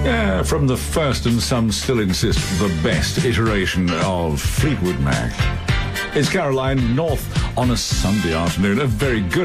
Yeah, from the first and some still insist the best iteration of Fleetwood Mac. It's Caroline North on a Sunday afternoon. A very good